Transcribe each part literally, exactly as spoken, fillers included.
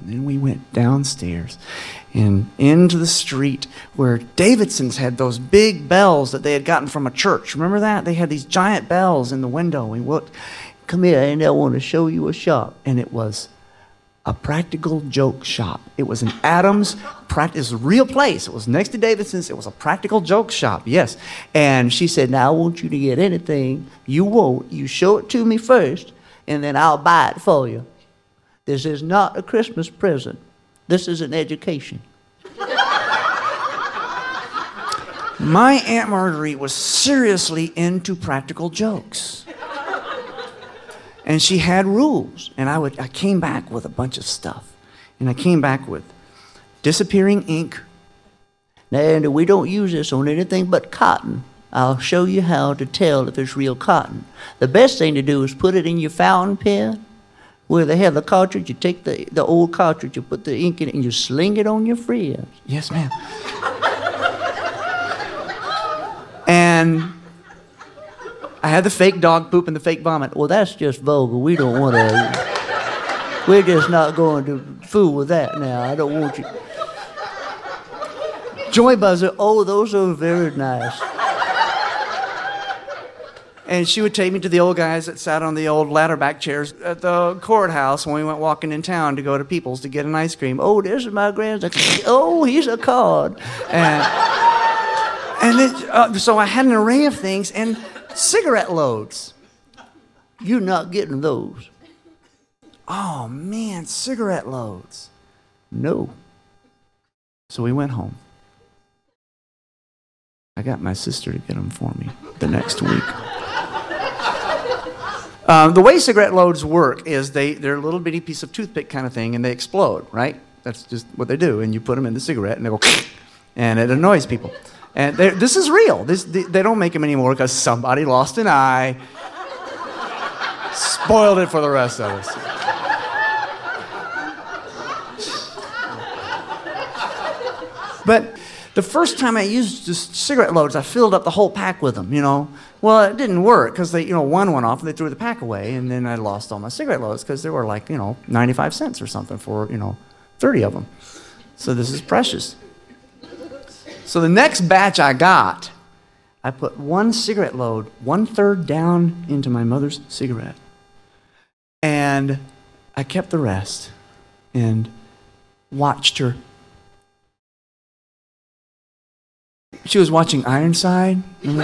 And then we went downstairs and into the street where Davidson's had those big bells that they had gotten from a church. Remember that? They had these giant bells in the window. We looked, come here, and I want to show you a shop. And it was a practical joke shop. It was an Adams, practice, it was a real place. It was next to Davidson's. It was a practical joke shop, yes. And she said, now I want you to get anything you want. You show it to me first, and then I'll buy it for you. This is not a Christmas present. This is an education. My Aunt Marguerite was seriously into practical jokes. And she had rules. And I would I came back with a bunch of stuff. And I came back with disappearing ink. Now, we don't use this on anything but cotton. I'll show you how to tell if it's real cotton. The best thing to do is put it in your fountain pen where they have the cartridge. You take the, the old cartridge, you put the ink in it, and you sling it on your friends. Yes, ma'am. And I had the fake dog poop and the fake vomit. Well, that's just vulgar. We don't want to. We're just not going to fool with that now. I don't want you. Joy buzzer. Oh, those are very nice. And she would take me to the old guys that sat on the old ladder-back chairs at the courthouse when we went walking in town to go to People's to get an ice cream. Oh, this is my grandson. Oh, he's a card. And, and then, uh, so I had an array of things and cigarette loads. You're not getting those. Oh, man, cigarette loads. No. So we went home. I got my sister to get them for me the next week. Um, the way cigarette loads work is they, they're a little bitty piece of toothpick kind of thing, and they explode, right? That's just what they do. And you put them in the cigarette, and they go, and it annoys people. And this is real. This, they, they don't make them anymore because somebody lost an eye, spoiled it for the rest of us. But the first time I used just cigarette loads, I filled up the whole pack with them, you know. Well, it didn't work because they, you know, one went off and they threw the pack away, and then I lost all my cigarette loads because they were like, you know, ninety-five cents or something for, you know, thirty of them. So this is precious. So the next batch I got, I put one cigarette load, one third down into my mother's cigarette. And I kept the rest and watched her. She was watching Ironside.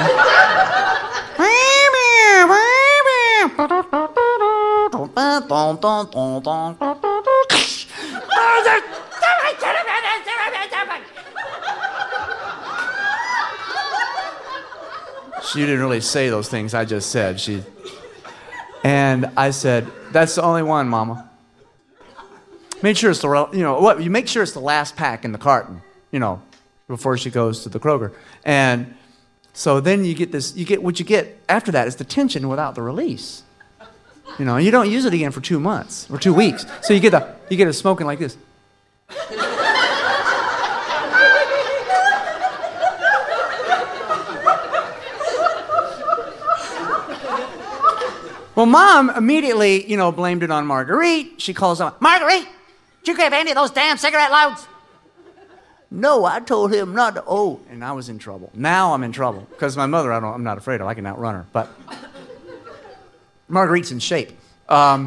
She didn't really say those things I just said. She, and I said, "That's the only one, Mama." Made sure it's the, you know, what you make sure it's the last pack in the carton, you know, before she goes to the Kroger. And so then you get this, you get what you get after that is the tension without the release. You know, you don't use it again for two months or two weeks. So you get the, you get it smoking like this. Well, Mom immediately, you know, blamed it on Marguerite. She calls on, "Marguerite, did you grab any of those damn cigarette loads?" "No, I told him not to." Oh, and I was in trouble. Now I'm in trouble because my mother, I don't, I'm not afraid of. I can outrun her. But Marguerite's in shape. Um,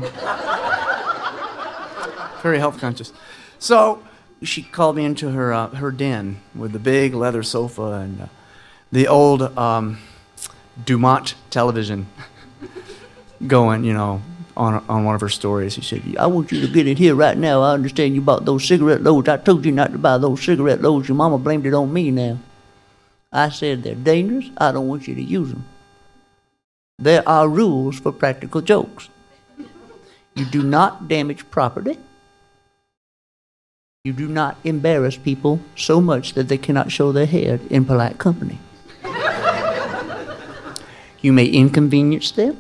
very health conscious. So she called me into her uh, her den with the big leather sofa and uh, the old um, Dumont television going, you know, on on one of her stories. She said, "I want you to get in here right now. I understand you bought those cigarette loads. I told you not to buy those cigarette loads. Your mama blamed it on me now." I said, "They're dangerous. I don't want you to use them. There are rules for practical jokes. You do not damage property. You do not embarrass people so much that they cannot show their head in polite company. You may inconvenience them,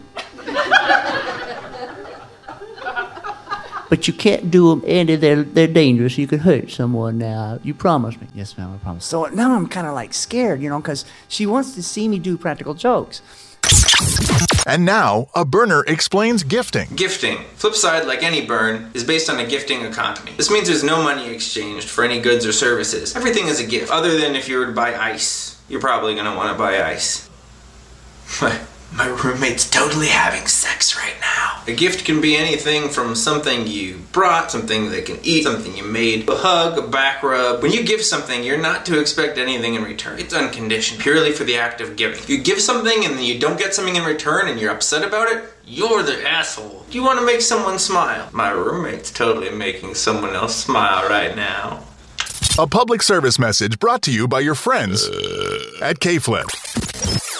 but you can't do them any. They're, they're dangerous. You could hurt someone now. You promise me?" "Yes, ma'am, I promise." So now I'm kind of like scared, you know, because she wants to see me do practical jokes. And now, a burner explains gifting. Gifting, flip side like any burn, is based on a gifting economy. This means there's no money exchanged for any goods or services. Everything is a gift, other than if you were to buy ice. You're probably going to want to buy ice. My roommate's totally having sex right now. A gift can be anything from something you brought, something they can eat, something you made, a hug, a back rub. When you give something, you're not to expect anything in return. It's unconditioned, purely for the act of giving. If you give something and then you don't get something in return and you're upset about it, you're the asshole. Do you want to make someone smile? My roommate's totally making someone else smile right now. A public service message brought to you by your friends at K-Flip.